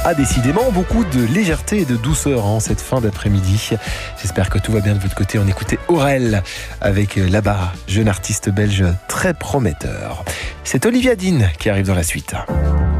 Ah, décidément, beaucoup de légèreté et de douceur en cette fin d'après-midi. J'espère que tout va bien de votre côté. On écoutait Aurel avec Là-bas, jeune artiste belge très prometteur. C'est Olivia Dean qui arrive dans la suite.